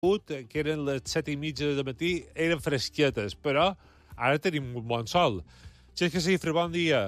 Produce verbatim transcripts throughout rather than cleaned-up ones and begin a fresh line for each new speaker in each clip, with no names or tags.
que eren les set i mitja de matí, eren fresquetes, però ara tenim un bon sol. Xesca Cifra, bon dia.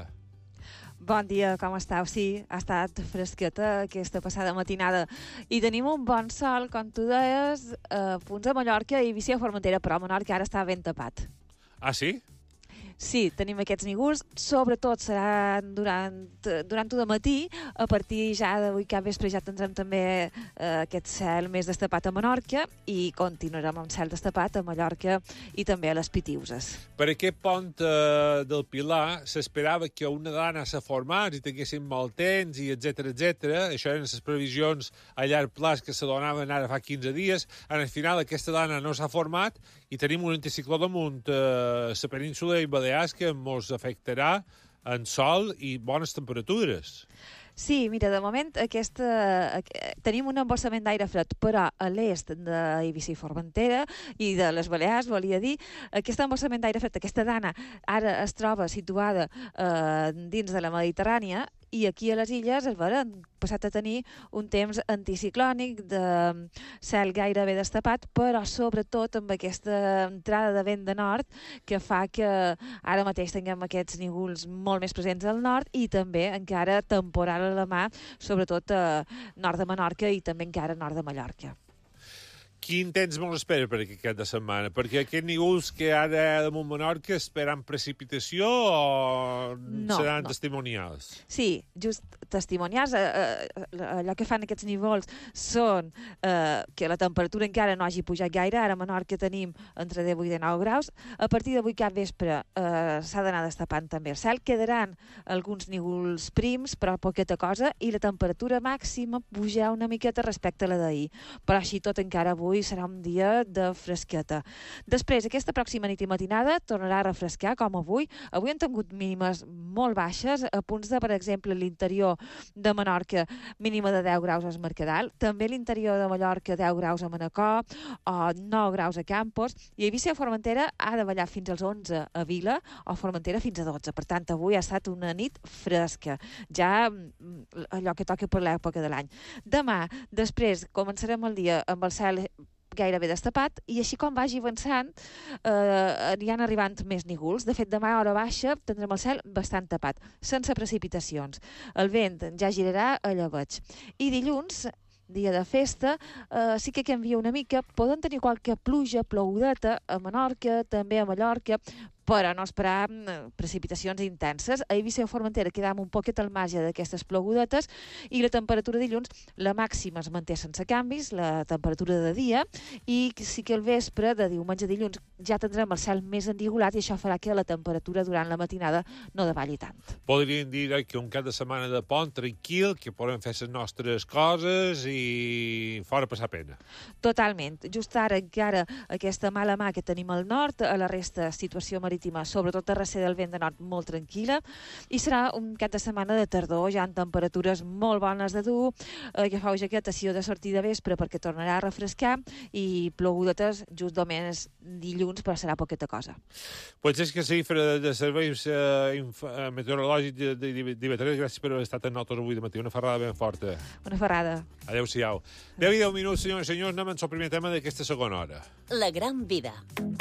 Bon dia, com estàu? Sí, ha estat fresqueta aquesta passada matinada. I tenim un bon sol, com tu deies, a punts de Mallorca i Eivissa i Formentera, però a Menorca ara està ben tapat.
Ah, sí?
Sí, tenim aquests nígols, sobretot serà durant, durant tot el matí, a partir ja d'avui cap vespre ja tindrem també eh, aquest cel més destapat a Menorca i continuarem amb cel destapat a Mallorca i també a les Pitiuses.
Per aquest pont eh, del Pilar s'esperava que una dana se formés i tinguessin molt temps i etcètera etcètera. Això eren les previsions a llarg plaç que se donaven ara fa quinze dies. En el final aquesta dana no s'ha format i tenim un anticicló damunt eh, la península i Balears que ens afectarà en sol i bones temperatures.
Sí, mira, de moment aquesta, tenim un embossament d'aire fred, però a l'est d'Eivissa i Formentera i de les Balears, volia dir, aquest embossament d'aire fred, aquesta dana, ara es troba situada eh, dins de la Mediterrània i aquí a les illes es han passat a tenir un temps anticiclònic de cel gairebé destapat, però sobretot amb aquesta entrada de vent de nord que fa que ara mateix tinguem aquests nígols molt més presents al nord i també encara temporal a la mà, sobretot a nord de Menorca i també encara a nord de Mallorca.
Quin temps mos espera per aquest cap de setmana? Perquè aquests nígols que ara damunt Menorca esperen precipitació o
no,
seran
no.
testimonials?
Sí, just testimonials. Eh, eh, allò que fan aquests nívols són eh, que la temperatura encara no hagi pujat gaire. Ara a Menorca tenim entre divuit i dinou graus. A partir d'avui cap vespre eh, s'ha d'anar destapant també el cel. Quedaran alguns nígols prims, però poqueta cosa, i la temperatura màxima pujarà una miqueta respecte a la d'ahir. Però així tot encara avui serà un dia de fresqueta. Després, aquesta pròxima nit i matinada tornarà a refrescar, com avui. Avui hem tingut mínimes molt baixes, a punts de, per exemple, l'interior de Menorca, mínima de deu graus a Mercadal, també l'interior de Mallorca, deu graus a Manacor, o nou graus a Campos, i a Eivissa i Formentera ha de ballar fins als onze a Vila, o Formentera fins a dotze. Per tant, avui ha estat una nit fresca, ja allò que toca per l'època de l'any. Demà, després, començarem el dia amb el cel gairebé destapat, i així com vagi avançant eh, aniran arribant més nígols. De fet, demà a hora baixa tindrem el cel bastant tapat, sense precipitacions. El vent ja girarà a llebeig. I dilluns, dia de festa, eh, sí que canvia una mica, poden tenir qualque pluja, ploudeta a Menorca, també a Mallorca, però no esperar precipitacions intenses. A Eivissa i Formentera quedam un poquet al marge d'aquestes plogudetes i la temperatura dilluns, la màxima es manté sense canvis, la temperatura de dia, i sí que el vespre de diumenge a dilluns ja tindrem el cel més endigolat i això farà que la temperatura durant la matinada no davalli tant.
Podríem dir que un cap de setmana de pont tranquil, que podem fer les nostres coses i fora passar pena.
Totalment. Just ara encara aquesta mala mà que tenim al nord, a la resta situació marítima, sobretot a recer del vent de nord, molt tranquil·la, i serà un cap de setmana de tardor, ja en temperatures molt bones de dur, eh, agafeu jaquetació de sortida de vespre perquè tornarà a refrescar, i plogudetes just només dilluns, però serà poqueta cosa.
Pues és que Cifra de serveis eh, meteorològics d'I V tres, gràcies per haver estat amb nosaltres avui de matí. Una ferrada ben forta.
Una ferrada.
Adéu-siau. deu i deu minuts, senyors i senyors, anem al primer tema d'aquesta segona hora.
La gran vida.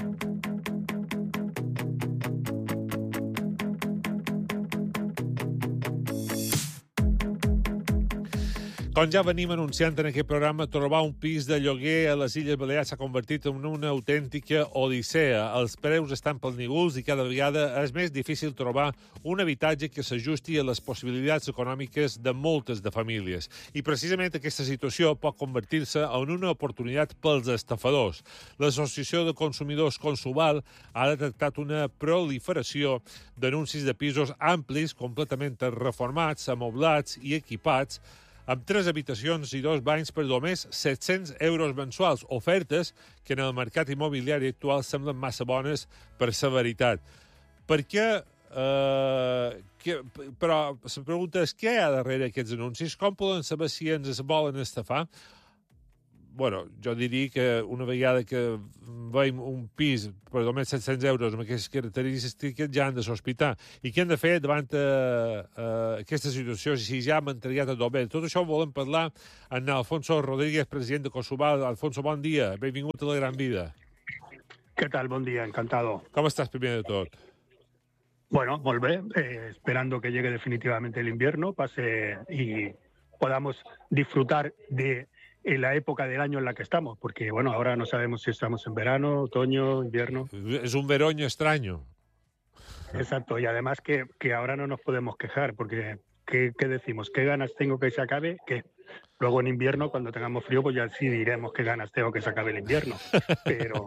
Com ja venim anunciant en aquest programa, trobar un pis de lloguer a les Illes Balears s'ha convertit en una autèntica odissea. Els preus estan pels nígols i cada vegada és més difícil trobar un habitatge que s'ajusti a les possibilitats econòmiques de moltes de famílies. I precisament aquesta situació pot convertir-se en una oportunitat pels estafadors. L'Associació de Consumidors Consubal ha detectat una proliferació d'anuncis de pisos amplis, completament reformats, amoblats i equipats, amb tres habitacions i dos banys per només set-cents euros mensuals, ofertes que en el mercat immobiliari actual semblen massa bones per sa veritat. Per què... Eh, que, però la pregunta és què hi ha darrere aquests anuncis? Com poden saber si ens es volen estafar? bueno, jo diria que una vegada que veiem un pis per només set-cents euros amb aquestes característiques ja han de sospitar. I què han de fer davant uh, uh, aquesta situació, si ja hem entregat a Dober? Tot això ho volem parlar amb Alfonso Rodríguez, president de Cosobal. Alfonso, bon dia, benvingut a La Gran Vida.
¿Qué tal? Buen día, encantado.
Com estàs, primer de tot?
Bueno, molt bé, eh, esperando que llegue definitivamente el invierno, pase y podamos disfrutar de en la época del año en la que estamos, porque bueno, ahora no sabemos si estamos en verano, otoño, invierno.
Es un veroño extraño.
Exacto, y además que, que ahora no nos podemos quejar, porque ¿qué, ¿qué decimos? ¿Qué ganas tengo que se acabe? Que luego en invierno, cuando tengamos frío, pues ya sí diremos qué ganas tengo que se acabe el invierno, pero,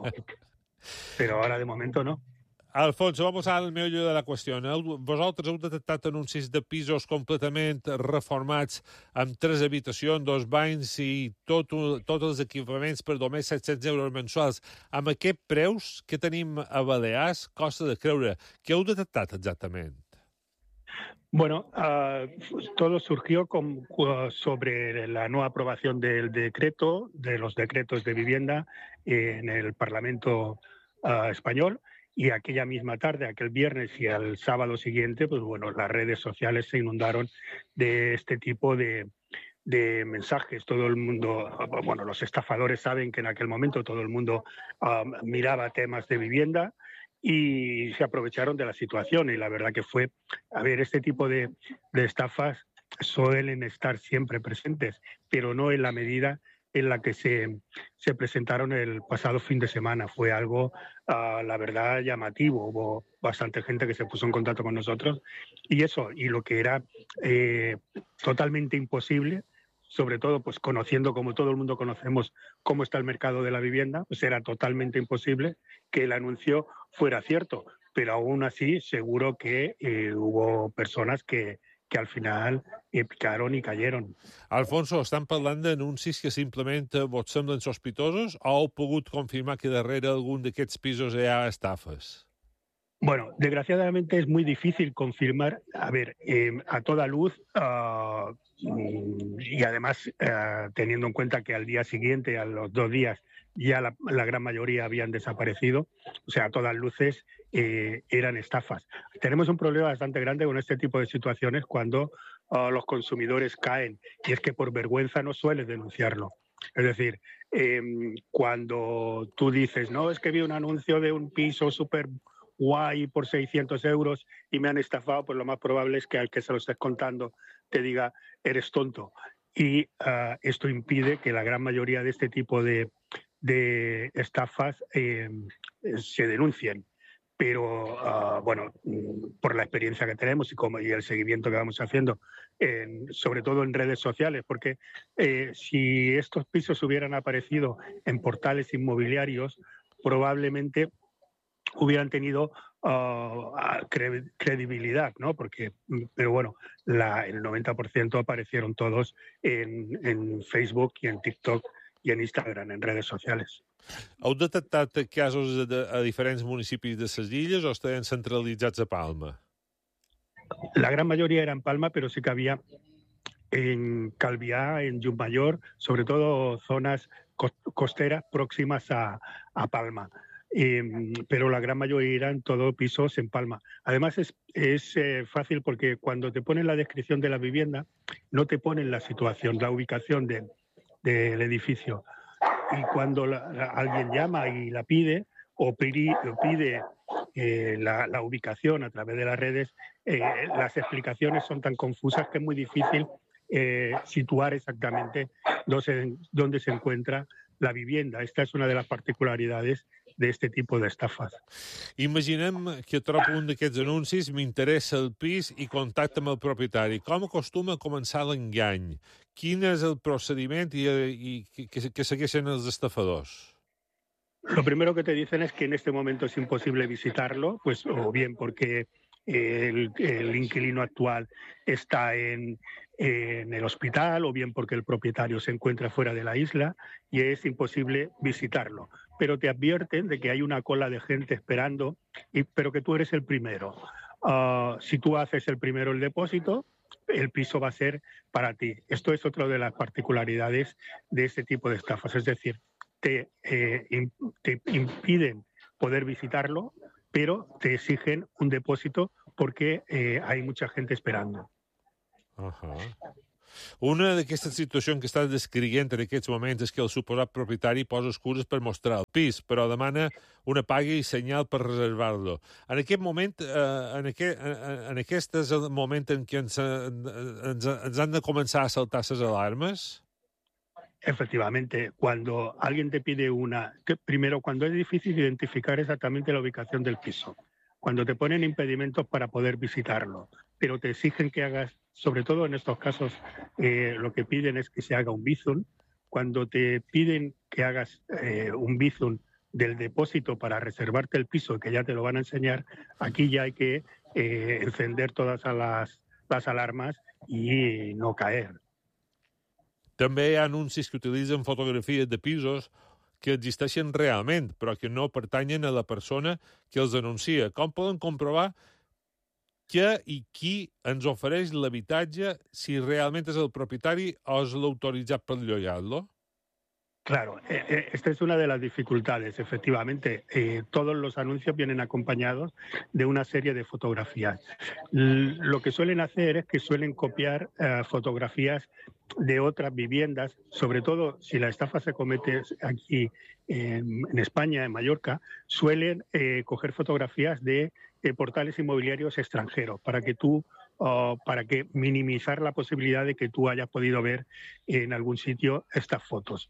pero ahora de momento no.
Alfonso, vamos al meollo de la qüestió. Vosaltres heu detectat anuncis de pisos completament reformats amb tres habitacions, dos banys i tot, tots els equipaments per només set-cents euros mensuals. Amb aquests preus que tenim a Balears, costa de creure. Què heu detectat exactament?
Bueno, uh, todo surgió con, uh, sobre la no aprobación del decreto, de los decretos de vivienda eh, en el Parlamento uh, español. Y aquella misma tarde, aquel viernes y al sábado siguiente, pues bueno, las redes sociales se inundaron de este tipo de, de mensajes. Todo el mundo, bueno, los estafadores saben que en aquel momento todo el mundo um, miraba temas de vivienda y se aprovecharon de la situación. Y la verdad que fue, a ver, este tipo de, de estafas suelen estar siempre presentes, pero no en la medida en la que se, se presentaron el pasado fin de semana. Fue algo, uh, la verdad, llamativo. Hubo bastante gente que se puso en contacto con nosotros y eso, y lo que era eh, totalmente imposible, sobre todo pues conociendo, como todo el mundo conocemos, cómo está el mercado de la vivienda, pues era totalmente imposible que el anuncio fuera cierto. Pero aún así, seguro que eh, hubo personas que que al final eh, picaron i cayeron.
Alfonso, estan parlant d'anuncis que simplement vos semblen sospitosos o heu pogut confirmar que darrere algun d'aquests pisos hi ha estafes?
Bueno, desgraciadamente es muy difícil confirmar, a ver, eh, a toda luz uh, y además uh, teniendo en cuenta que al día siguiente, a los dos días, ya la, la gran mayoría habían desaparecido, o sea, a todas luces eh, eran estafas. Tenemos un problema bastante grande con este tipo de situaciones cuando uh, los consumidores caen, y es que por vergüenza no sueles denunciarlo. Es decir, eh, cuando tú dices, no, es que vi un anuncio de un piso súper guay por seiscientos euros y me han estafado, pues lo más probable es que al que se lo estés contando te diga, eres tonto. Y uh, esto impide que la gran mayoría de este tipo de, de estafas eh, se denuncien. Pero, uh, bueno, por la experiencia que tenemos y, como, y el seguimiento que vamos haciendo, en, sobre todo en redes sociales, porque eh, si estos pisos hubieran aparecido en portales inmobiliarios, probablemente hubieran tenido uh, cre credibilidad, ¿no? Porque, pero bueno, la, el noventa por ciento aparecieron todos en, en Facebook y en TikTok y en Instagram, en redes sociales.
Heu detectat casos de, a diferents municipis de les illes o estaven centralitzats a Palma?
La gran mayoría era en Palma, pero sí que había en Calviá, en Llucmayor, sobre todo zonas costeras próximas a, a Palma. Eh, pero la gran mayoría eran todos pisos en Palma. Además es, es eh, fácil porque cuando te ponen la descripción de la vivienda no te ponen la situación, la ubicación de, del edificio. Y cuando la, la, alguien llama y la pide o pide, o pide eh, la, la ubicación a través de las redes, eh, las explicaciones son tan confusas que es muy difícil eh, situar exactamente dónde se, dónde se encuentra la vivienda. Esta es una de las particularidades d'aquest tipus d'estafes.
Imaginem que trobo un d'aquests anuncis, m'interessa el pis i contacte amb el propietari. Com acostuma a començar l'engany? Quin és el procediment i, i que, que segueixen els estafadors?
Lo primero que te dicen es que en este momento es imposible visitarlo, pues o bien porque el, el inquilino actual está en, en el hospital o bien porque el propietario se encuentra fuera de la isla y es imposible visitarlo. Pero te advierten de que hay una cola de gente esperando, y, pero que tú eres el primero. Uh, si tú haces el primero el depósito, el piso va a ser para ti. Esto es otra de las particularidades de este tipo de estafas, es decir, te, eh, in, te impiden poder visitarlo, pero te exigen un depósito porque eh, hay mucha gente esperando.
Uh-huh. Una d'aquestes situacions que estàs descrivint en aquests moments és que el suposat propietari posa excuses per mostrar el pis, però demana una paga i senyal per reservar-lo. En aquest moment, eh, en, aquest, en, en aquest és el moment en què ens, ens, ens han de començar a saltar les alarmes?
Efectivamente, cuando alguien te pide una... Que, primero, cuando es difícil identificar exactamente la ubicación del piso, cuando te ponen impedimentos para poder visitarlo, pero te exigen que hagas, sobre todo en estos casos, eh, lo que piden es que se haga un bizum. Cuando te piden que hagas eh, un bizum del depósito para reservarte el piso, que ya te lo van a enseñar, aquí ya hay que eh, encender todas las, las alarmas y no caer.
També hi ha anuncis que utilitzen fotografies de pisos que existeixen realment, però que no pertanyen a la persona que els anuncia. Com poden comprovar què i qui ens ofereix l'habitatge, si realment és el propietari o és l'autoritzat per llogar-lo?
Claro, eh, esta es una de las dificultades, efectivamente. Eh, todos los anuncios vienen acompañados de una serie de fotografías. L- lo que suelen hacer es que suelen copiar eh, fotografías de otras viviendas, sobre todo si la estafa se comete aquí en, en España, en Mallorca, suelen eh, coger fotografías de eh, portales inmobiliarios extranjeros para que tú o para que minimizar la posibilidad de que tú hayas podido ver en algún sitio estas fotos.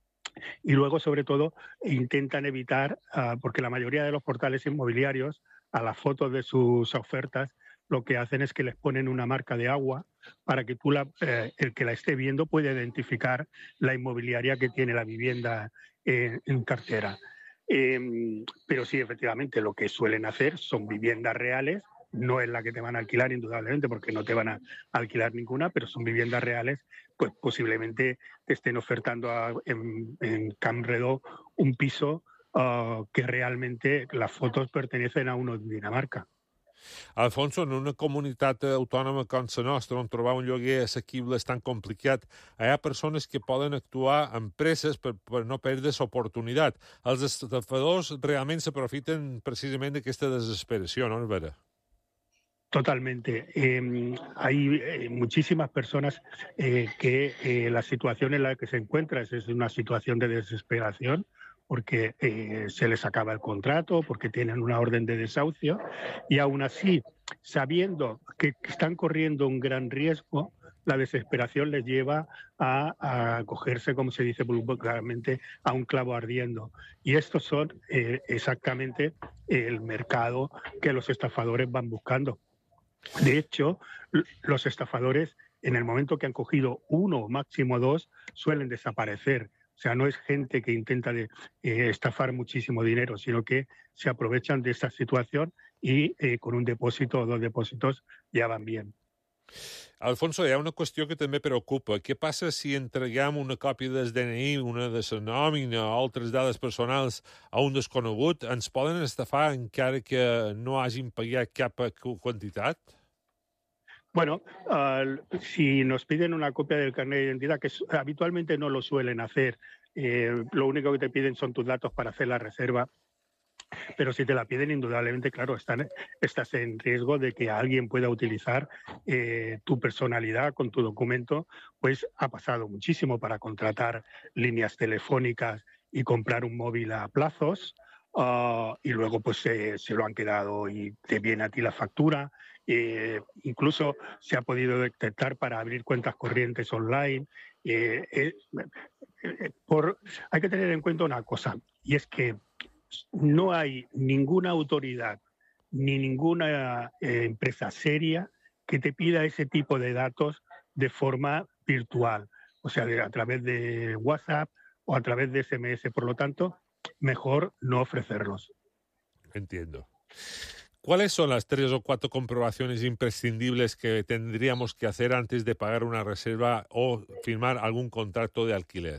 Y luego, sobre todo, intentan evitar, uh, porque la mayoría de los portales inmobiliarios, a las fotos de sus ofertas, lo que hacen es que les ponen una marca de agua para que tú, la, eh, el que la esté viendo, pueda identificar la inmobiliaria que tiene la vivienda eh, en cartera. Eh, pero sí, efectivamente, lo que suelen hacer son viviendas reales. No es la que te van a alquilar, indudablemente, porque no te van a alquilar ninguna, pero son viviendas reales, pues posiblemente te estén ofertando a, en, en Camp Redó un piso uh, que realmente las fotos pertenecen a uno de Dinamarca.
Alfonso, en una comunitat autònoma com la nostra, on trobar un lloguer assequible és tan complicat, hi ha persones que poden actuar amb presses per, per no perdre l'oportunitat. Els estafadors realment s'aprofiten precisament d'aquesta desesperació, no és vera?
Totalmente. Eh, hay eh, muchísimas personas eh, que eh, la situación en la que se encuentran es una situación de desesperación porque eh, se les acaba el contrato, porque tienen una orden de desahucio y aún así, sabiendo que están corriendo un gran riesgo, la desesperación les lleva a, a cogerse, como se dice vulgarmente, a un clavo ardiendo. Y estos son eh, exactamente el mercado que los estafadores van buscando. De hecho, los estafadores, en el momento que han cogido uno o máximo dos, suelen desaparecer. O sea, no es gente que intenta de, eh, estafar muchísimo dinero, sino que se aprovechan de esta situación y eh, con un depósito o dos depósitos ya van bien.
Alfonso, hi ha una qüestió que també preocupa. Què passa si entreguem una còpia del D N I, una de la nòmina o altres dades personals a un desconegut? Ens poden estafar encara que no hagin pagat cap quantitat?
Bueno, uh, si nos piden una copia del carnet de identidad, que habitualmente no lo suelen hacer, eh, lo único que te piden son tus datos para hacer la reserva. Pero si te la piden, indudablemente, claro, están, estás en riesgo de que alguien pueda utilizar eh, tu personalidad con tu documento. Pues ha pasado muchísimo para contratar líneas telefónicas y comprar un móvil a plazos uh, y luego pues eh, se lo han quedado y te viene a ti la factura. Eh, incluso se ha podido detectar para abrir cuentas corrientes online. Eh, eh, eh, por, hay que tener en cuenta una cosa, y es que no hay ninguna autoridad ni ninguna eh, empresa seria que te pida ese tipo de datos de forma virtual, o sea, de, a través de WhatsApp o a través de S M S. Por lo tanto, mejor no ofrecerlos.
Entiendo. ¿Cuáles son las tres o cuatro comprobaciones imprescindibles que tendríamos que hacer antes de pagar una reserva o firmar algún contrato de alquiler?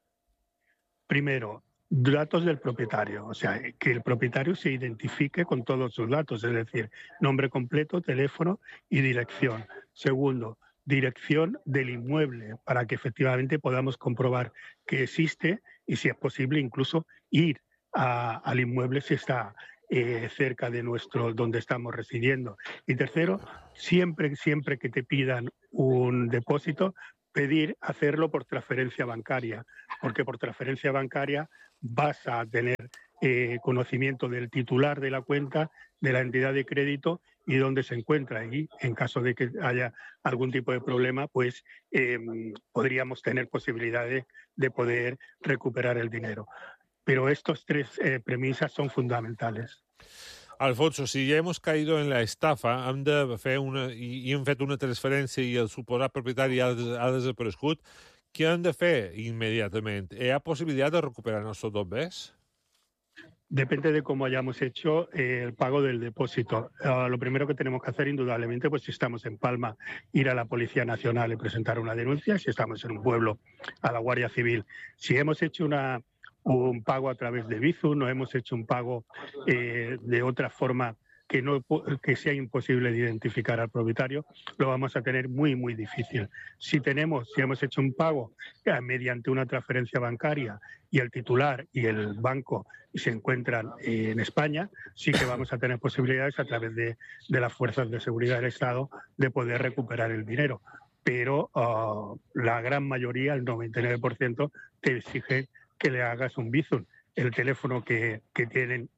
Primero, datos del propietario, o sea, que el propietario se identifique con todos sus datos, es decir, nombre completo, teléfono y dirección. Segundo, dirección del inmueble para que efectivamente podamos comprobar que existe y, si es posible, incluso ir a, al inmueble si está eh, cerca de nuestro donde estamos residiendo. Y tercero, siempre, siempre que te pidan un depósito, pedir hacerlo por transferencia bancaria, porque por transferencia bancaria vas a tener eh, conocimiento del titular de la cuenta, de la entidad de crédito y dónde se encuentra. Y en caso de que haya algún tipo de problema, pues eh, podríamos tener posibilidades de poder recuperar el dinero. Pero estas tres eh, premisas son fundamentales.
Alfonso, si ja hemos caído en la estafa, hem de fer una, i, i hem fet una transferència i el suposat propietari ha, des, ha desaparegut, què hem de fer immediatament? Hi ha possibilitat de recuperar els nostres dobbers?
Depende de cómo hayamos hecho eh, el pago del depósito. Uh, lo primero que tenemos que hacer, indudablemente, pues si estamos en Palma, ir a la Policía Nacional y presentar una denuncia. Si estamos en un pueblo, a la Guardia Civil. Si hemos hecho una... un pago a través de Bizum, no hemos hecho un pago eh, de otra forma que, no, que sea imposible de identificar al propietario, lo vamos a tener muy, muy difícil. Si tenemos, si hemos hecho un pago eh, mediante una transferencia bancaria y el titular y el banco se encuentran eh, en España, sí que vamos a tener posibilidades a través de, de las fuerzas de seguridad del Estado de poder recuperar el dinero. Pero uh, la gran mayoría, el noventa y nueve por ciento, te exige que le hagas un Bizum. El teléfono que, que tienen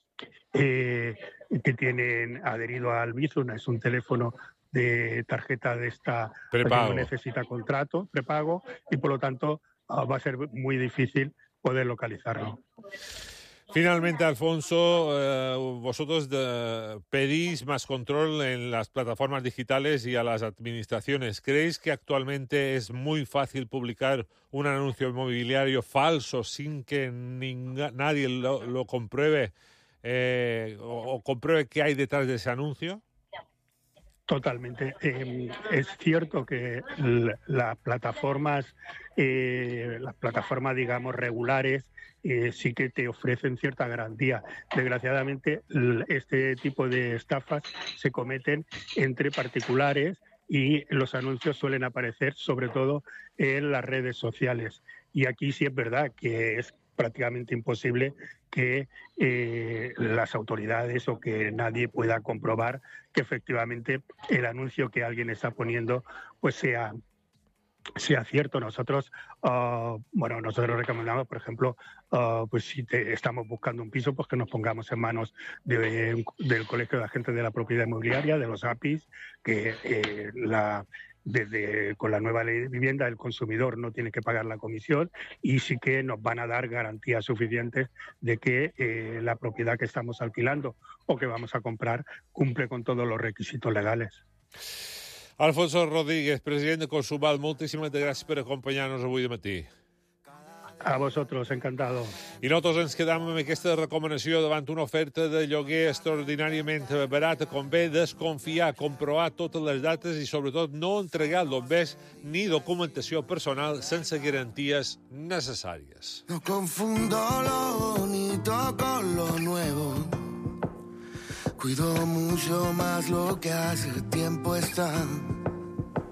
eh, que tienen adherido al Bizum es un teléfono de tarjeta de esta
prepago,
que no necesita contrato, prepago, y por lo tanto uh, va a ser muy difícil poder localizarlo.
Finalmente, Alfonso, eh, vosotros de, pedís más control en las plataformas digitales y a las administraciones. ¿Creéis que actualmente es muy fácil publicar un anuncio inmobiliario falso sin que ninga, nadie lo, lo compruebe eh, o, o compruebe qué hay detrás de ese anuncio?
Totalmente. Eh, es cierto que las plataformas, eh, las plataformas, digamos, regulares, eh, sí que te ofrecen cierta garantía. Desgraciadamente, este tipo de estafas se cometen entre particulares y los anuncios suelen aparecer sobre todo en las redes sociales. Y aquí sí es verdad que es prácticamente imposible que eh, las autoridades o que nadie pueda comprobar que efectivamente el anuncio que alguien está poniendo pues sea sea cierto. Nosotros, uh, bueno, nosotros recomendamos, por ejemplo, uh, pues si te, estamos buscando un piso, pues que nos pongamos en manos de, del Colegio de Agentes de la Propiedad Inmobiliaria, de los A P Is, que eh, la desde con la nueva ley de vivienda el consumidor no tiene que pagar la comisión y sí que nos van a dar garantías suficientes de que eh, la propiedad que estamos alquilando o que vamos a comprar cumple con todos los requisitos legales.
Alfonso Rodríguez, president de Consumal, moltíssimes gràcies per acompanyar-nos avui de matí.
A vosotros, encantado.
I nosaltres ens quedam amb aquesta recomanació davant una oferta de lloguer extraordinàriament barata. Convé desconfiar, comprovar totes les dates i, sobretot, no entregar dobbers ni documentació personal sense garanties necessàries.
No confundo lo bonito con lo nuevo. Cuido mucho más lo que hace tiempo está.